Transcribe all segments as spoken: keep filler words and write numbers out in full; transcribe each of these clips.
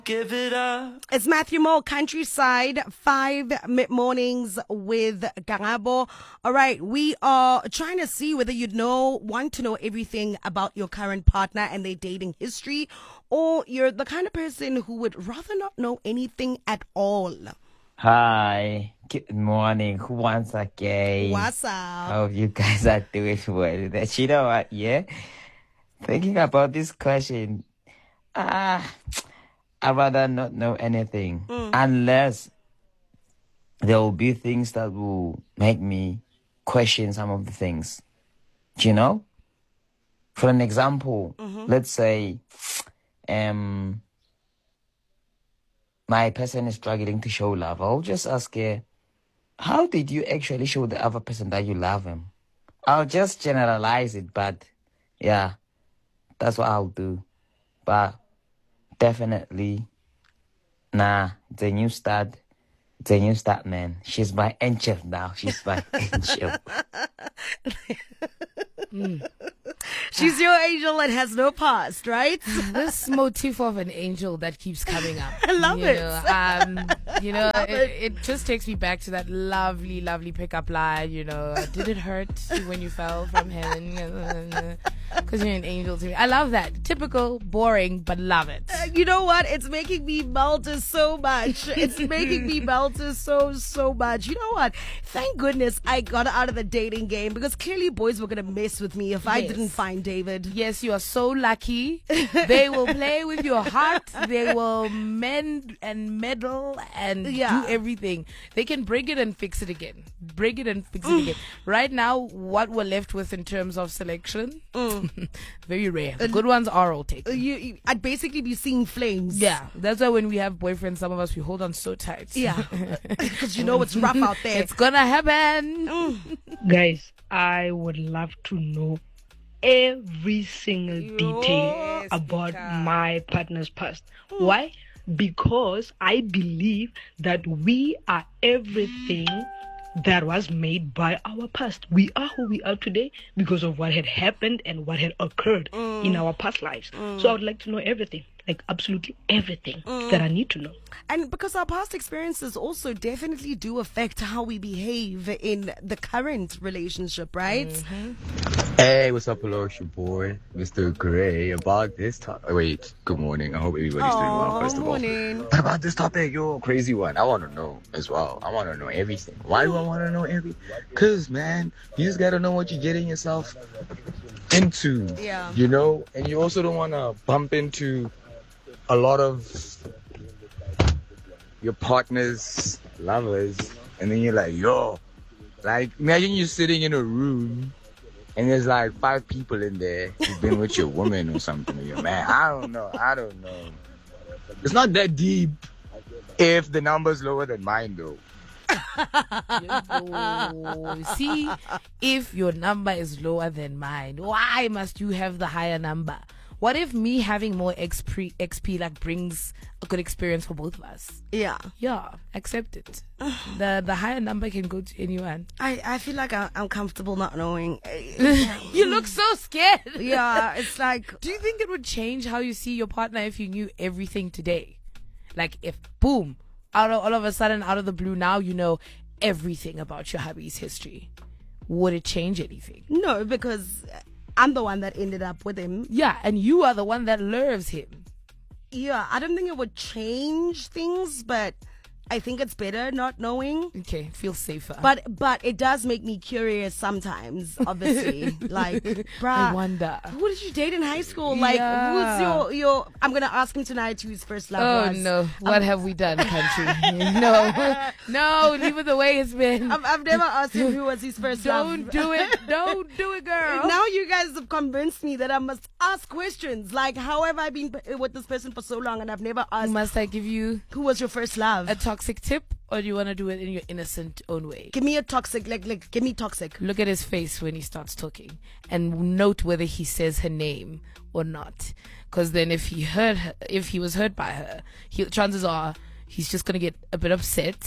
Give it up. It's Matthew Moore, Countryside, five mid-mornings with Garabo. All right, we are trying to see whether you know, want to know everything about your current partner and their dating history, or you're the kind of person who would rather not know anything at all. Hi, good morning once again. What's up? Hope you guys are doing well. That you know what, yeah? Thinking about this question, ah, I'd rather not know anything Mm. unless there will be things that will make me question some of the things. Do you know? For an example, Mm-hmm. let's say um, my person is struggling to show love. I'll just ask her, how did you actually show the other person that you love him? I'll just generalize it, but yeah, that's what I'll do. But definitely, nah, it's a new start. It's a new start, man. She's my angel now. She's my angel. She's your angel and has no past, right? This motif of an angel that keeps coming up. I love you it. Know, um, you know, love it, it. it just takes me back to that lovely, lovely pickup line. You know, did it hurt when you fell from heaven? Because you're an angel to me. I love that. Typical, boring, but love it. Uh, you know what? It's making me melt so much. It's making me melt so, so much. You know what? Thank goodness I got out of the dating game, because clearly boys were going to mess with me if I Yes. didn't find David. Yes, you are so lucky. They will play with your heart. They will mend and meddle and Yeah. do everything. They can break it and fix it again. Break it and fix it again. Right now, what we're left with in terms of selection, very rare. The good ones are all taken. You, you, I'd basically be seeing flames. Yeah, that's why when we have boyfriends, some of us, we hold on so tight. Yeah. Because you know it's rough out there. It's gonna happen. Guys, I would love to know every single detail Yes, about Mika. my partner's past. Why? Because I believe that we are everything that was made by our past. We are who we are today because of what had happened and what had occurred in our past lives. So I would like to know everything, like absolutely everything that I need to know. And because our past experiences also definitely do affect how we behave in the current relationship, right? Hey, what's up, hello, it's your boy, Mister Gray. About this topic, wait, good morning. I hope everybody's doing well, Aw, first of morning. all. About this topic, yo, crazy one. I want to know as well. I want to know everything. Why do I want to know everything? Because, man, you just got to know what you're getting yourself into. Yeah. You know, and you also don't want to bump into a lot of your partner's lovers, and then you're like, yo, like, imagine you're sitting in a room and there's like five people in there who've been with your woman or something, or your man. I don't know. I don't know. It's not that deep if the number's lower than mine, though. Oh, see, if your number is lower than mine, why must you have the higher number? What if me having more X P, X P like brings a good experience for both of us? Yeah. Yeah, accept it. the the higher number can go to anyone. I, I feel like I, I'm comfortable not knowing. You look so scared. Yeah, it's like, Do you think it would change how you see your partner if you knew everything today? Like if boom, out of, all of a sudden, out of the blue, now you know everything about your hubby's history. Would it change anything? no, because I'm the one that ended up with him. Yeah, and you are the one that loves him. Yeah, I don't think it would change things, but I think it's better not knowing. Okay, feel safer. But but it does make me curious sometimes, obviously. Like, bruh, I wonder. who did you date in high school? Like, Yeah. who's your, your, I'm going to ask him tonight who his first love Oh was. no, what have we done, country? no, no, leave it the way it's been. I've, I've never asked him who was his first Don't love. do it. Don't do it, girl. Now you guys have convinced me that I must ask questions. Like, how have I been p- with this person for so long and I've never asked Must I give you who was your first love? a toxic tip, or do you want to do it in your innocent own way? Give me a toxic, like, like, give me toxic. Look at his face when he starts talking and note whether he says her name or not. Because then if he heard her, if he was hurt by her, he, chances are he's just going to get a bit upset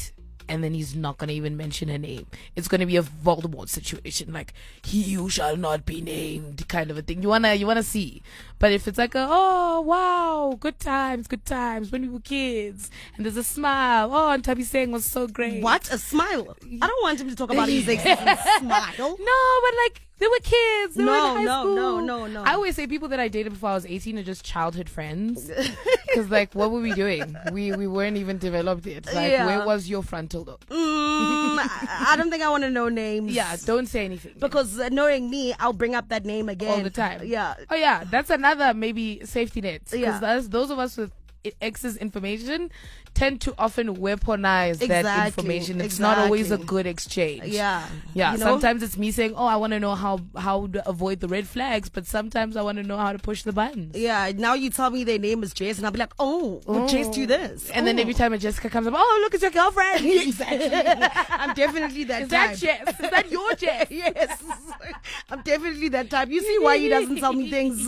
and then he's not gonna even mention her name. It's gonna be a Voldemort situation, like he you shall not be named kind of a thing. You wanna you wanna see. But if it's like a oh wow, good times, good times when we were kids, and there's a smile, oh, and Tabi saying was so great. What? A smile? I don't want him to talk about his exes and smile. No, but like they were kids. They No, were in high no, school. no, no, no. I always say people that I dated before I was eighteen are just childhood friends. Because like, what were we doing? We we weren't even developed yet. Like, Yeah. where was your frontal lobe? Mm, I, I don't think I want to know names. Yeah, don't say anything. Because uh, knowing me, I'll bring up that name again. all the time. Yeah. Oh yeah, that's another maybe safety net. Because Yeah. those, those of us with i- ex's information tend to often weaponize that Exactly, information. It's not always a exactly. good exchange. Yeah. Yeah, You know? sometimes it's me saying, "Oh, I want to know how how to avoid the red flags," but sometimes I want to know how to push the buttons. Yeah. Now you tell me their name is Jess, and I'll be like, oh, would Jess do this? And then Oh. every time a Jessica comes up, "Oh, look, it's your girlfriend." Exactly. I'm definitely that Is type. that Jess? Is that your Jess? Yes. I'm definitely that type. You see why he doesn't tell me things.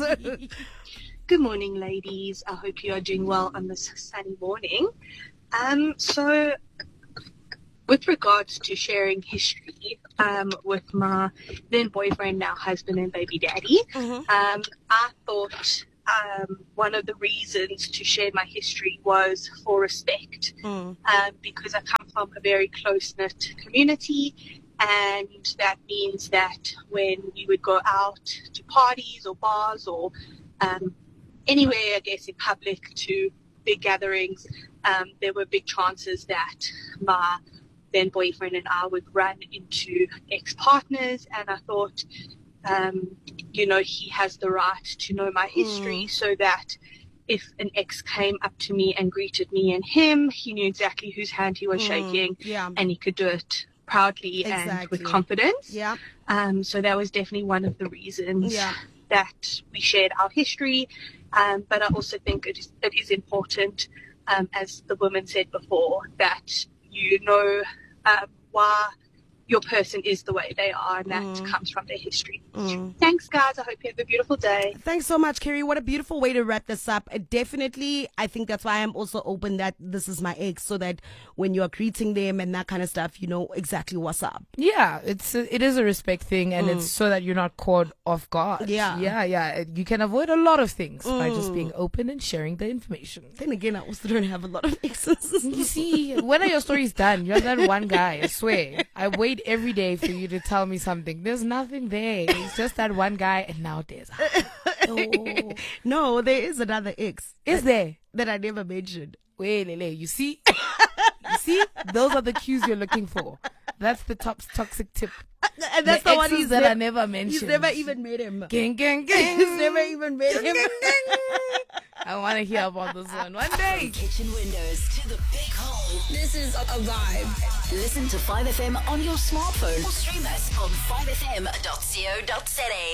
Good morning, ladies. I hope you are doing well on this sunny morning. Um, so, with regards to sharing history um, with my then boyfriend, now husband and baby daddy, um, I thought um, one of the reasons to share my history was for respect, Mm. um, because I come from a very close-knit community. And that means that when we would go out to parties or bars or um, anywhere, I guess, in public to big gatherings, um, there were big chances that my then boyfriend and I would run into ex-partners. And I thought, um, you know, he has the right to know my history so that if an ex came up to me and greeted me and him, he knew exactly whose hand he was shaking Yeah. and he could do it proudly and Exactly. with confidence. Yeah. Um, so that was definitely one of the reasons Yeah. that we shared our history. Um, but I also think it is, it is important, um, as the woman said before, that you know um, why your person is the way they are, and that Mm. comes from their history. Mm. Thanks, guys. I hope you have a beautiful day. Thanks so much, Kerry. What a beautiful way to wrap this up. Uh, Definitely, I think that's why I'm also open that this is my ex, so that when you are greeting them and that kind of stuff, you know exactly what's up. Yeah, it's a, it is a respect thing, and it's so that you're not caught off guard. Yeah. yeah, yeah. You can avoid a lot of things by just being open and sharing the information. Then again, I also don't have a lot of exes. You see, when are your stories done? You're that one guy, I swear. I wait every day for you to tell me something. There's nothing there. It's just that one guy, and now there's. Oh. No, there is another ex Is there? that I never mentioned. Wait, Lele, you see? You see? Those are the cues you're looking for. That's the top toxic tip. And that's the, one exes he's that ne- I never mentioned. He's never even met him. Gang, gang, gang. He's never even met him. I want to hear about this one one day. Kitchen windows to the big hole. This is a vibe. Listen to five F M on your smartphone or stream us on five f m dot co dot za.